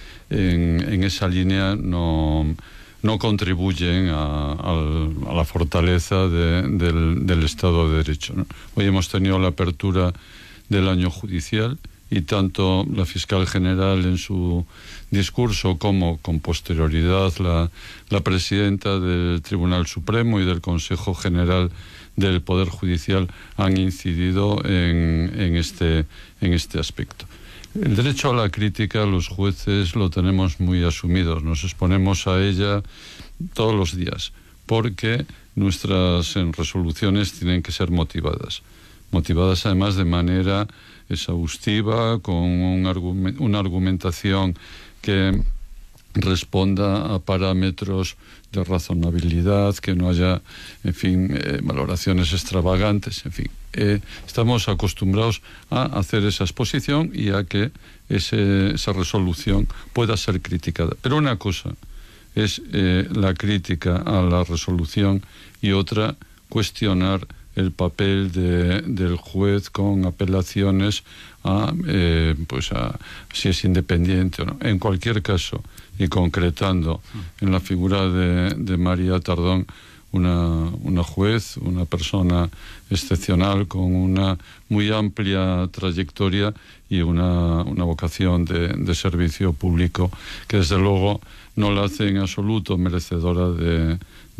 en esa línea no contribuyen a la fortaleza del Estado de Derecho, ¿no? Hoy hemos tenido la apertura del año judicial y tanto la fiscal general en su discurso como con posterioridad la presidenta del Tribunal Supremo y del Consejo General del Poder Judicial han incidido en este aspecto. El derecho a la crítica, los jueces lo tenemos muy asumido, nos exponemos a ella todos los días, porque nuestras resoluciones tienen que ser motivadas además de manera exhaustiva, con una argumentación que responda a parámetros de razonabilidad, que no haya, en fin, valoraciones extravagantes, en fin. Estamos acostumbrados a hacer esa exposición y a que esa resolución pueda ser criticada. Pero una cosa es la crítica a la resolución y otra cuestionar el papel del juez con apelaciones a si es independiente o no. En cualquier caso, y concretando en la figura de María Tardón, una juez, una persona excepcional con una muy amplia trayectoria y una vocación de servicio público que desde luego no la hace en absoluto merecedora de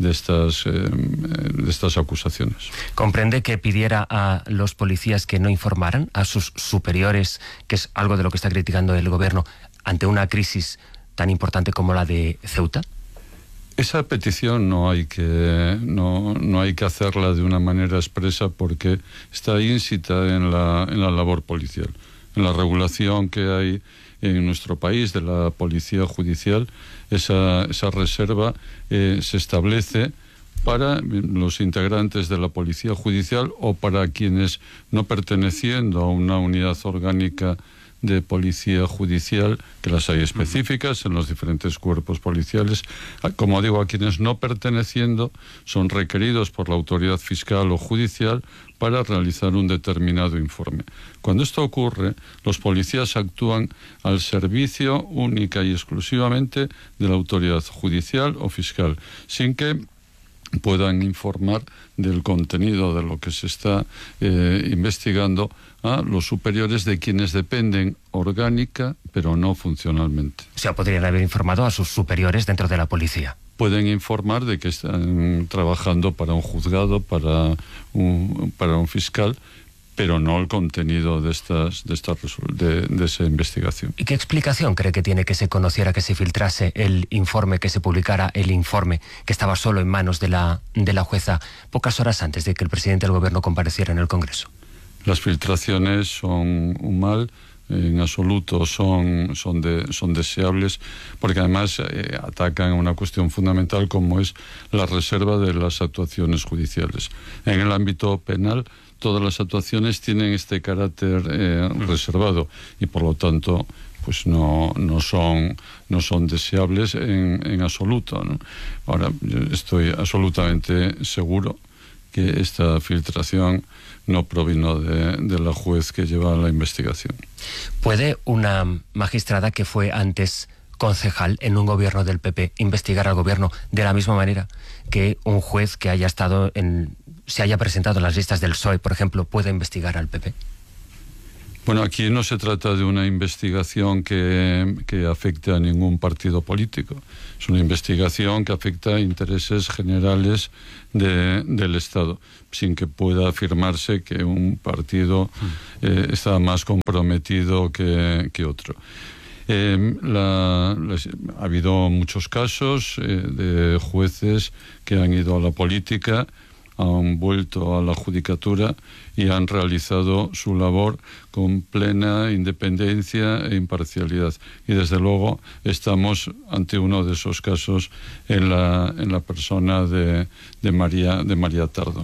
estas acusaciones. ¿Comprende que pidiera a los policías que no informaran a sus superiores, que es algo de lo que está criticando el gobierno, ante una crisis tan importante como la de Ceuta? Esa petición no hay que hacerla de una manera expresa porque está íncita en la labor policial, en la regulación que hay en nuestro país de la policía judicial. Esa reserva se establece para los integrantes de la policía judicial o para quienes, no perteneciendo a una unidad orgánica de policía judicial, que las hay específicas en los diferentes cuerpos policiales, como digo, a quienes no perteneciendo son requeridos por la autoridad fiscal o judicial para realizar un determinado informe. Cuando esto ocurre, los policías actúan al servicio única y exclusivamente de la autoridad judicial o fiscal, sin que puedan informar del contenido de lo que se está investigando a los superiores de quienes dependen orgánica, pero no funcionalmente. O sea, podrían haber informado a sus superiores dentro de la policía. Pueden informar de que están trabajando para un juzgado, para un fiscal, pero no el contenido de esa investigación. ¿Y qué explicación cree que tiene que se conociera, que se filtrase el informe, que se publicara el informe que estaba solo en manos de la jueza pocas horas antes de que el presidente del gobierno compareciera en el Congreso? Las filtraciones son un mal, en absoluto son deseables, porque además atacan una cuestión fundamental como es la reserva de las actuaciones judiciales. En el ámbito penal, todas las actuaciones tienen este carácter reservado y por lo tanto pues no son deseables en absoluto, ¿no? Ahora, yo estoy absolutamente seguro que esta filtración no provino de la juez que lleva la investigación. ¿Puede una magistrada que fue antes concejal en un gobierno del PP investigar al gobierno de la misma manera que un juez que haya estado se haya presentado en las listas del PSOE, por ejemplo, puede investigar al PP? Bueno, aquí no se trata de una investigación que afecte a ningún partido político. Es una investigación que afecta a intereses generales del Estado, sin que pueda afirmarse que un partido está más comprometido que otro. Ha habido muchos casos de jueces que han ido a la política, han vuelto a la judicatura y han realizado su labor con plena independencia e imparcialidad. Y desde luego estamos ante uno de esos casos en la persona de María Tardón.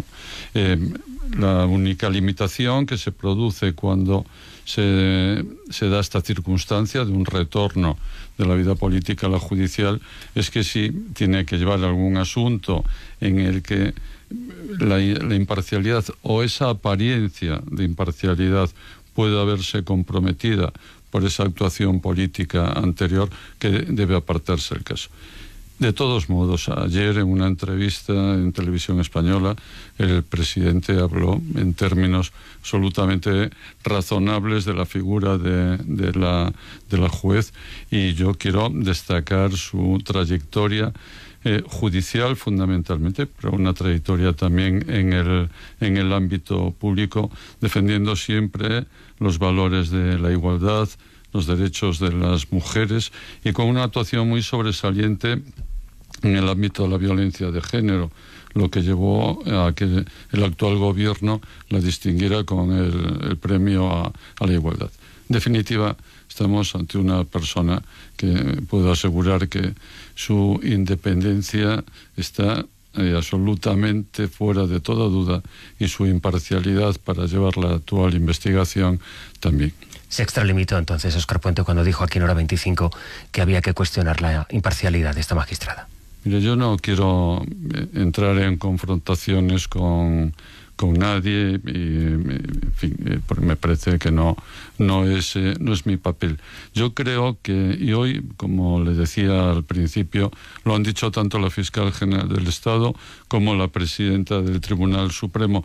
La única limitación que se produce cuando se da esta circunstancia de un retorno de la vida política a la judicial es que si tiene que llevar algún asunto en el que la imparcialidad o esa apariencia de imparcialidad puede haberse comprometida por esa actuación política anterior, que debe apartarse el caso. De todos modos, ayer en una entrevista en Televisión Española, el presidente habló en términos absolutamente razonables de la figura de la juez, y yo quiero destacar su trayectoria judicial fundamentalmente, pero una trayectoria también en el ámbito público, defendiendo siempre los valores de la igualdad, los derechos de las mujeres, y con una actuación muy sobresaliente en el ámbito de la violencia de género, lo que llevó a que el actual gobierno la distinguiera con el premio a la igualdad. En definitiva, estamos ante una persona que puedo asegurar que su independencia está absolutamente fuera de toda duda, y su imparcialidad para llevar la actual investigación también. Se extralimitó entonces Óscar Puente cuando dijo aquí en Hora 25 que había que cuestionar la imparcialidad de esta magistrada. Mire, yo no quiero entrar en confrontaciones con nadie, y en fin, me parece que no es mi papel. Yo creo que, y hoy, como le decía al principio, lo han dicho tanto la fiscal general del Estado como la presidenta del Tribunal Supremo,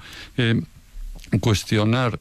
cuestionar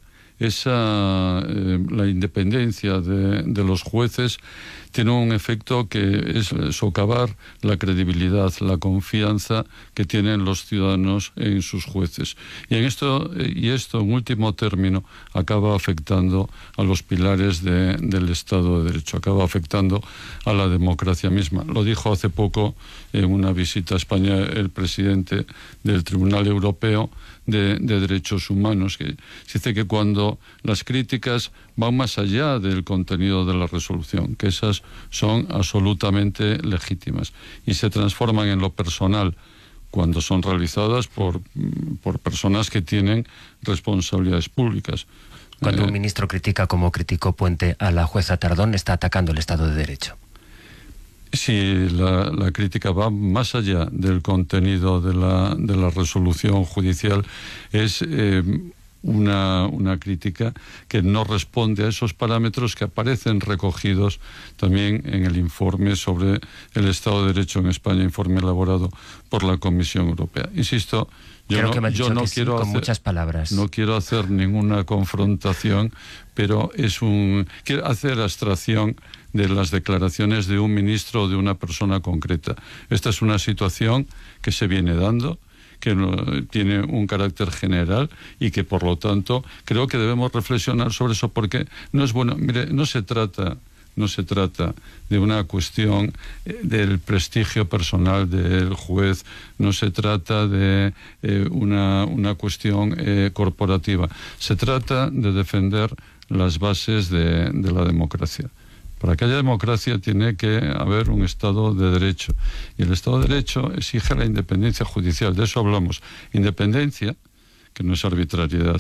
la independencia de los jueces tiene un efecto que es socavar la credibilidad, la confianza que tienen los ciudadanos en sus jueces. Y esto en último término acaba afectando a los pilares del Estado de Derecho, acaba afectando a la democracia misma. Lo dijo hace poco en una visita a España el presidente del Tribunal Europeo de Derechos Humanos, que dice que cuando las críticas van más allá del contenido de la resolución, que esas son absolutamente legítimas y se transforman en lo personal cuando son realizadas por personas que tienen responsabilidades públicas. Cuando un ministro critica, como criticó Puente a la jueza Tardón, está atacando el Estado de Derecho. Si la crítica va más allá del contenido de la resolución judicial, es una crítica que no responde a esos parámetros que aparecen recogidos también en el informe sobre el Estado de Derecho en España, informe elaborado por la Comisión Europea. Insisto, yo no quiero hacer ninguna confrontación, pero quiero hacer abstracción de las declaraciones de un ministro o de una persona concreta. Esta es una situación que se viene dando, que tiene un carácter general y que, por lo tanto, creo que debemos reflexionar sobre eso, porque no es bueno. Mire, no se trata de una cuestión del prestigio personal del juez, no se trata de una cuestión corporativa. Se trata de defender las bases de la democracia. Para que haya democracia tiene que haber un Estado de Derecho. Y el Estado de Derecho exige la independencia judicial. De eso hablamos. Independencia, que no es arbitrariedad.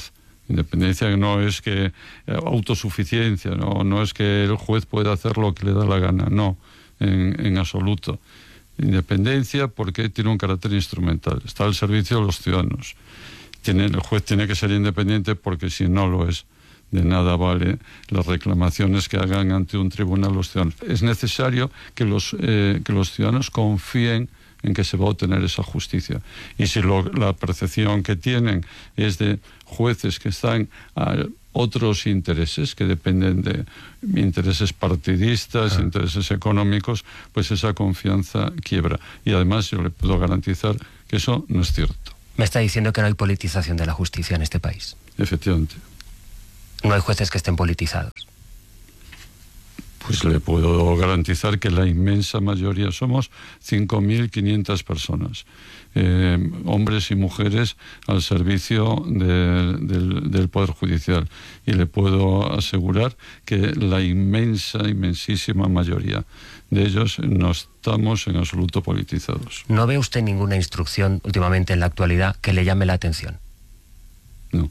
Independencia no es que autosuficiencia, no es que el juez pueda hacer lo que le da la gana, no, en absoluto. Independencia porque tiene un carácter instrumental, está al servicio de los ciudadanos. El juez tiene que ser independiente porque si no lo es, de nada vale las reclamaciones que hagan ante un tribunal los ciudadanos. Es necesario que los ciudadanos confíen en que se va a obtener esa justicia. Y si la percepción que tienen es de jueces que están a otros intereses, que dependen de intereses partidistas, intereses económicos, pues esa confianza quiebra. Y además yo le puedo garantizar que eso no es cierto. Me está diciendo que no hay politización de la justicia en este país. Efectivamente. No hay jueces que estén politizados. Pues le puedo garantizar que la inmensa mayoría, somos 5.500 personas, hombres y mujeres al servicio del Poder Judicial. Y le puedo asegurar que la inmensísima mayoría de ellos no estamos en absoluto politizados. ¿No ve usted ninguna instrucción últimamente en la actualidad que le llame la atención? No.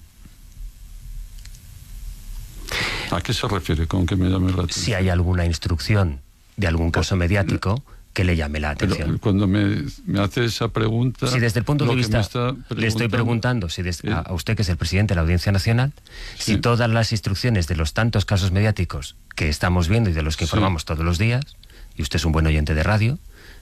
¿A qué se refiere con que me llame la atención? Si hay alguna instrucción de algún caso mediático que le llame la atención. Pero cuando me hace esa pregunta... Si desde el punto de vista... Le estoy preguntando si a usted, que es el presidente de la Audiencia Nacional, si todas las instrucciones de los tantos casos mediáticos que estamos viendo y de los que informamos todos los días, y usted es un buen oyente de radio,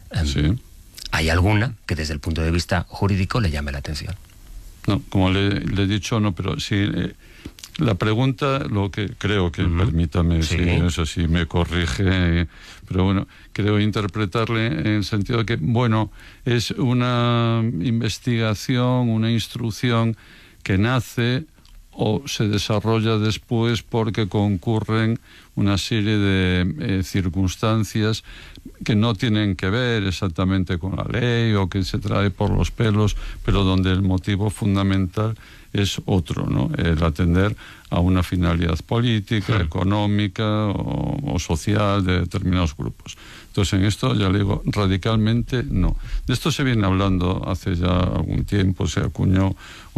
¿hay alguna que desde el punto de vista jurídico le llame la atención? No, como le he dicho, no, pero sí... La pregunta, lo que creo que, permítame, si eso sí me corrige, pero bueno, creo interpretarle en el sentido de que, bueno, es una investigación, una instrucción que nace o se desarrolla después porque concurren una serie de circunstancias que no tienen que ver exactamente con la ley o que se trae por los pelos, pero donde el motivo fundamental es otro, ¿no? El atender a una finalidad política, económica o social de determinados grupos. Entonces, en esto, ya le digo, radicalmente no. De esto se viene hablando hace ya algún tiempo, se acuñó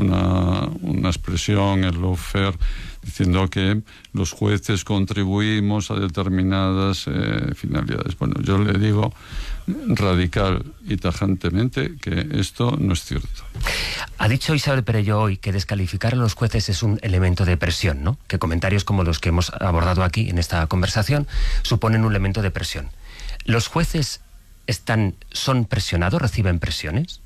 una expresión, el lawfare, diciendo que los jueces contribuimos a determinadas finalidades. Bueno, yo le digo radical y tajantemente que esto no es cierto. Ha dicho Isabel Perelló hoy que descalificar a los jueces es un elemento de presión, ¿no? Que comentarios como los que hemos abordado aquí en esta conversación suponen un elemento de presión. ¿Los jueces son presionados, reciben presiones?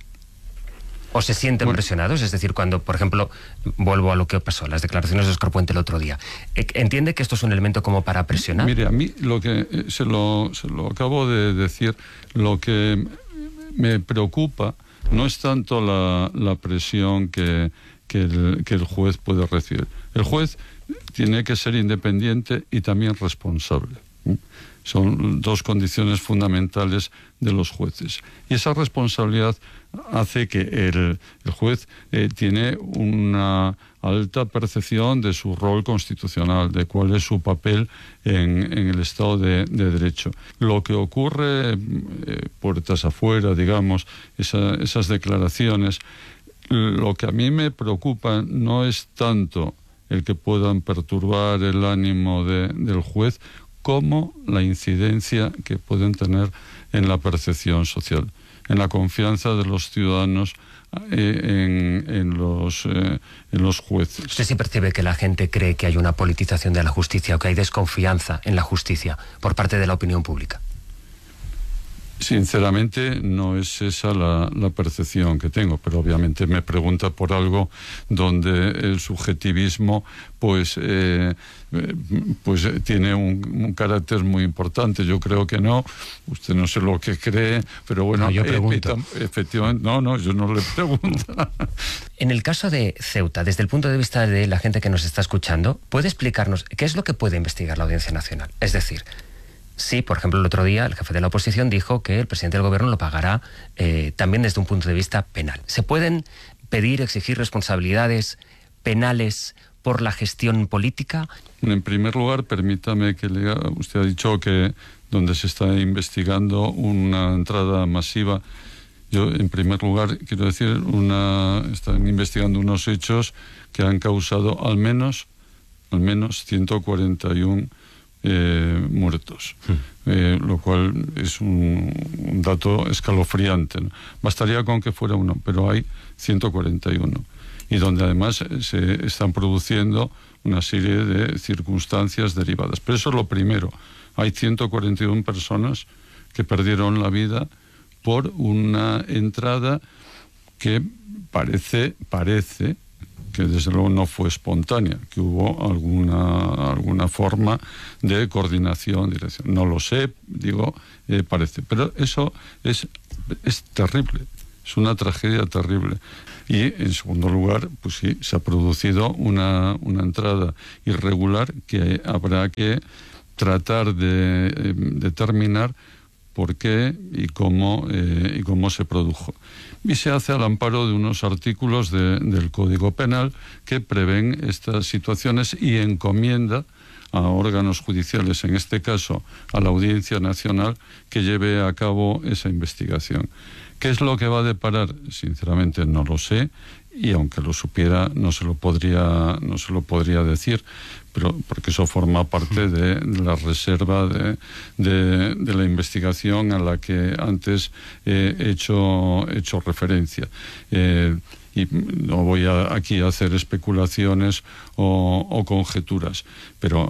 ¿O se sienten presionados? Es decir, cuando, por ejemplo, vuelvo a lo que pasó, las declaraciones de Óscar Puente el otro día. ¿Entiende que esto es un elemento como para presionar? Mire, a mí lo que se lo acabo de decir, lo que me preocupa no es tanto la presión que el juez puede recibir. El juez tiene que ser independiente y también responsable. Son dos condiciones fundamentales de los jueces. Y esa responsabilidad hace que el juez tiene una alta percepción de su rol constitucional, de cuál es su papel en el Estado de Derecho. Lo que ocurre puertas afuera, digamos, esas declaraciones, lo que a mí me preocupa no es tanto el que puedan perturbar el ánimo del juez, como la incidencia que pueden tener en la percepción social, en la confianza de los ciudadanos en los jueces. ¿Usted sí percibe que la gente cree que hay una politización de la justicia o que hay desconfianza en la justicia por parte de la opinión pública? Sinceramente no es esa la percepción que tengo, pero obviamente me pregunta por algo donde el subjetivismo pues tiene un carácter muy importante. Yo creo que no, usted no sé lo que cree, pero bueno, yo pregunto. Efectivamente, no, yo no le pregunto. En el caso de Ceuta, desde el punto de vista de la gente que nos está escuchando, ¿puede explicarnos qué es lo que puede investigar la Audiencia Nacional? Es decir, sí, por ejemplo, el otro día el jefe de la oposición dijo que el presidente del gobierno lo pagará también desde un punto de vista penal. ¿Se pueden pedir, exigir responsabilidades penales por la gestión política? En primer lugar, permítame que usted ha dicho que donde se está investigando una entrada masiva, Yo, en primer lugar, quiero decir, están investigando unos hechos que han causado al menos 141 muertos, lo cual es un dato escalofriante, ¿no? Bastaría con que fuera uno, pero hay 141, y donde además se están produciendo una serie de circunstancias derivadas. Pero eso es lo primero. Hay 141 personas que perdieron la vida por una entrada que parece que desde luego no fue espontánea, que hubo alguna forma de coordinación, dirección. No lo sé, parece. Pero eso es terrible, es una tragedia terrible. Y en segundo lugar, pues sí, se ha producido una entrada irregular que habrá que tratar de determinar por qué y cómo se produjo. Y se hace al amparo de unos artículos del Código Penal que prevén estas situaciones y encomienda a órganos judiciales, en este caso a la Audiencia Nacional, que lleve a cabo esa investigación. ¿Qué es lo que va a deparar? Sinceramente no lo sé, y aunque lo supiera no se lo podría decir, pero porque eso forma parte de la reserva de la investigación a la que antes he hecho referencia. Y no voy aquí a hacer especulaciones o conjeturas, pero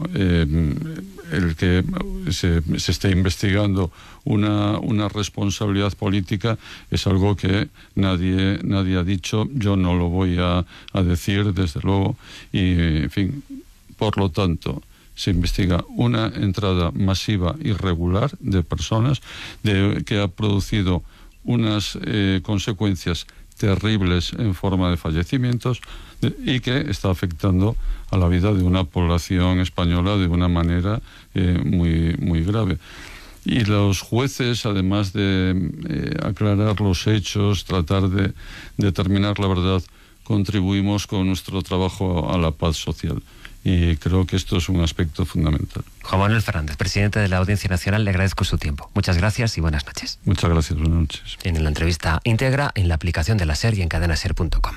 el que se esté investigando una responsabilidad política es algo que nadie ha dicho. Yo no lo voy a decir, desde luego, y en fin, por lo tanto, se investiga una entrada masiva irregular de personas que ha producido unas consecuencias terribles en forma de fallecimientos y que está afectando a la vida de una población española de una manera muy grave. Y los jueces, además de aclarar los hechos, tratar de determinar la verdad, contribuimos con nuestro trabajo a la paz social. Y creo que esto es un aspecto fundamental. Juan Manuel Fernández, presidente de la Audiencia Nacional, le agradezco su tiempo. Muchas gracias y buenas noches. Muchas gracias, buenas noches. Tienen la entrevista íntegra en la aplicación de la SER y en cadenaser.com.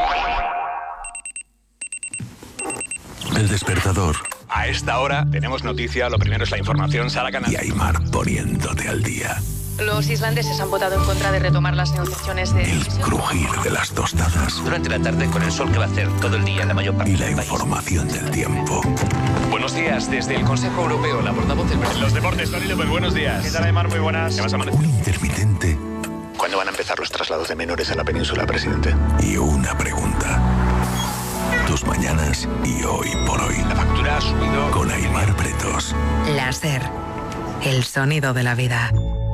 El despertador. A esta hora tenemos noticia, lo primero es la información, Sara Canal. Y Aymar poniéndote al día. Los islandeses han votado en contra de retomar las negociaciones de... El crujir de las tostadas. Durante la tarde, con el sol que va a hacer todo el día en la mayor parte y la del país. Información del tiempo. Buenos días, desde el Consejo Europeo, la portavoz del... Los deportes, Tony López, buenos días. ¿Qué tal, Aymar? Muy buenas. ¿Qué vas a amanecer? Un intermitente. ¿Cuándo van a empezar los traslados de menores a la península, presidente? Y una pregunta. Tus mañanas y hoy por hoy. La factura ha subido... Con Aymar Pretos. La SER, el sonido de la vida.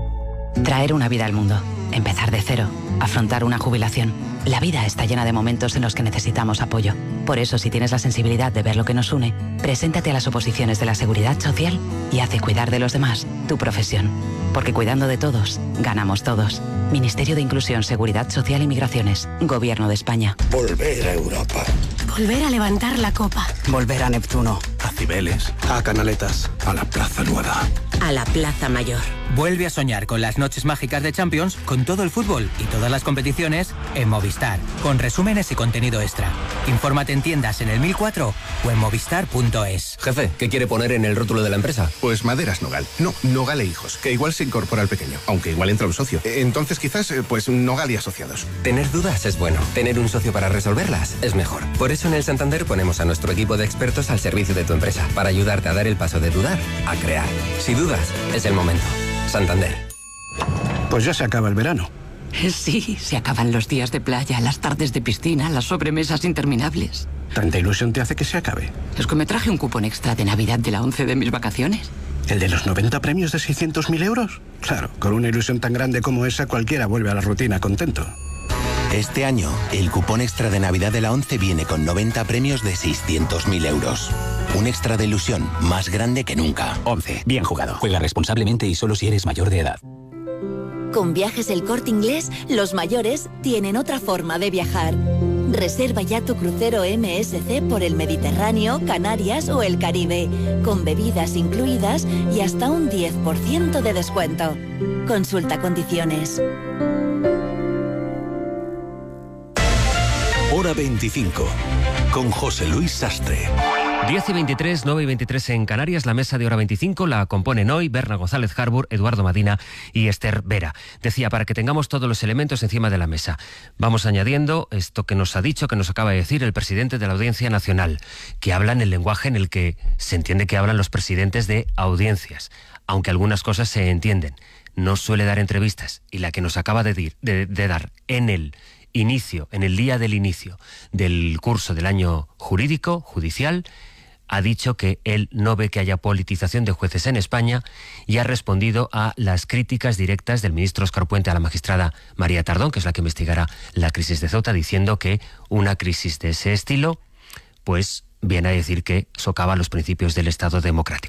Traer una vida al mundo, empezar de cero, afrontar una jubilación. La vida está llena de momentos en los que necesitamos apoyo. Por eso, si tienes la sensibilidad de ver lo que nos une, preséntate a las oposiciones de la Seguridad Social y haz de cuidar de los demás tu profesión. Porque cuidando de todos, ganamos todos. Ministerio de Inclusión, Seguridad Social y Migraciones. Gobierno de España. Volver a Europa. Volver a levantar la copa. Volver a Neptuno. A Cibeles. A Canaletas. A la Plaza Nueva. A la Plaza Mayor. Vuelve a soñar con las noches mágicas de Champions, con todo el fútbol y todas las competiciones en Movistar, con resúmenes y contenido extra. Infórmate en tiendas en el 1004 o en movistar.es. Jefe, ¿qué quiere poner en el rótulo de la empresa? Pues Maderas Nogal. No, Nogal e Hijos, que igual se incorpora al pequeño, aunque igual entra un socio. Entonces quizás, pues Nogal y Asociados. Tener dudas es bueno. Tener un socio para resolverlas es mejor. Por eso en el Santander ponemos a nuestro equipo de expertos al servicio de tu empresa, para ayudarte a dar el paso de dudar a crear. Si dudas, es el momento. Santander. Pues ya se acaba el verano. Sí, se acaban los días de playa, las tardes de piscina, las sobremesas interminables. ¿Tanta ilusión te hace que se acabe? Es que me traje un cupón extra de Navidad de la 11 de mis vacaciones. ¿El de los 90 premios de 600.000 euros? Claro, con una ilusión tan grande como esa, cualquiera vuelve a la rutina contento. Este año, el cupón extra de Navidad de la 11 viene con 90 premios de 600.000 euros. Un extra de ilusión más grande que nunca. 11. Bien jugado. Juega responsablemente y solo si eres mayor de edad. Con Viajes El Corte Inglés, los mayores tienen otra forma de viajar. Reserva ya tu crucero MSC por el Mediterráneo, Canarias o el Caribe, con bebidas incluidas y hasta un 10% de descuento. Consulta condiciones. hora 25, con José Luis Sastre. 10:23, 9:23 en Canarias. La mesa de hora 25 la componen hoy Berna González Harbour, Eduardo Madina y Esther Vera. Decía, para que tengamos todos los elementos encima de la mesa. Vamos añadiendo esto que nos ha dicho, que nos acaba de decir el presidente de la Audiencia Nacional, que habla en el lenguaje en el que se entiende que hablan los presidentes de audiencias, aunque algunas cosas se entienden. No suele dar entrevistas, y la que nos acaba de dar en el inicio, en el día del inicio del curso del año jurídico, judicial, ha dicho que él no ve que haya politización de jueces en España y ha respondido a las críticas directas del ministro Óscar Puente a la magistrada María Tardón, que es la que investigará la crisis de Ceuta, diciendo que una crisis de ese estilo, pues viene a decir que socava los principios del Estado democrático.